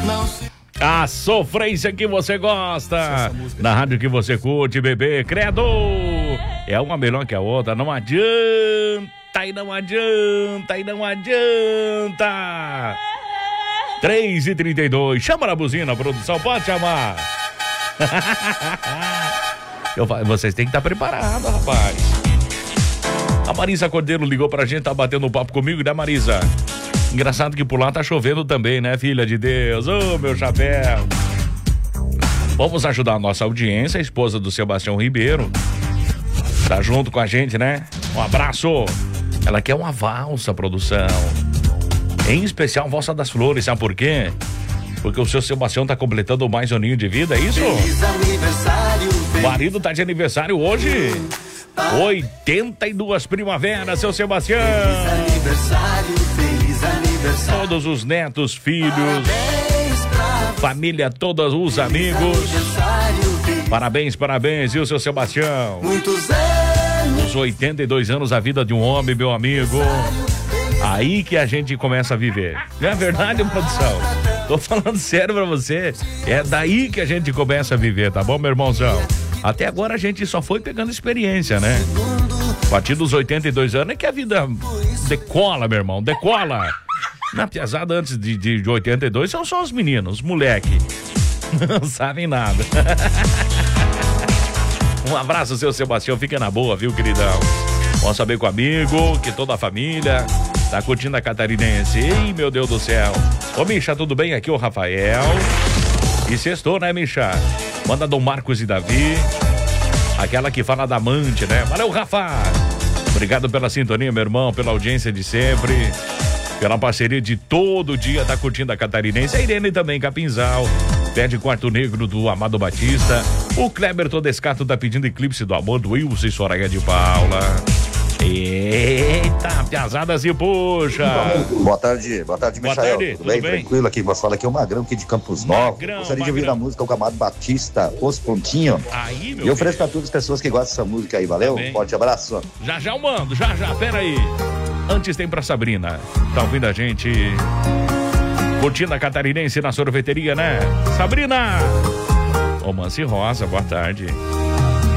A sofrência que você gosta, na rádio que você curte, bebê, credo. É uma melhor que a outra, não adianta, e não adianta, e não adianta. 3h32, chama na buzina, produção, pode chamar. Vocês têm que estar preparados, rapaz. A Marisa Cordeiro ligou pra gente, tá batendo um papo comigo, né, Marisa? Engraçado que por lá tá chovendo também, né, filha de Deus? Ô, meu chapéu. Vamos ajudar a nossa audiência, a esposa do Sebastião Ribeiro. Tá junto com a gente, né? Um abraço. Ela quer uma valsa, produção. Em especial, valsa das flores, sabe por quê? Porque o seu Sebastião tá completando mais um aninho de vida, é isso? Feliz aniversário. O marido tá de aniversário hoje. 82 primaveras, seu Sebastião. Feliz aniversário, feliz aniversário. Todos os netos, filhos, família, todos os amigos. Parabéns, parabéns, e o seu Sebastião? Muitos anos. Os 82 anos, a vida de um homem, meu amigo. Aí que a gente começa a viver. Não é verdade, produção? Tô falando sério pra você. É daí que a gente começa a viver, tá bom, meu irmãozão? Até agora a gente só foi pegando experiência, né? A partir dos 82 anos é que a vida decola, meu irmão, decola. Na pesada antes de 82 são só os meninos, os moleque. Não sabem nada. Um abraço, seu Sebastião, fica na boa, viu, queridão? Bom saber com o amigo, que toda a família tá curtindo a Catarinense. Ei, meu Deus do céu. Ô, Micha, tudo bem? Aqui é o Rafael. E sextou, né, Micha? Manda Dom Marcos e Davi. Aquela que fala da amante, né? Valeu, Rafa! Obrigado pela sintonia, meu irmão, pela audiência de sempre, pela parceria de todo dia, tá curtindo a Catarinense. A Irene também, Capinzal. Pede Quarto Negro do Amado Batista. O Kleber Todescato tá pedindo Eclipse do Amor do Wilson e Soraya de Paula. Eita, piazada se puxa. Boa tarde, Michael. Tudo bem? Tranquilo aqui, você fala aqui é o Magrão aqui de Campos Novos. Gostaria de ouvir a música do Amado Batista, Os Pontinhos. Aí, meu E ofereço pra todas as pessoas que gostam dessa música aí, valeu? Tá bem. Forte abraço. Já eu mando, já, pera aí. Antes tem pra Sabrina. Tá ouvindo a gente? Curtindo a Catarinense na sorveteria, né? Sabrina! Romance Rosa, boa tarde.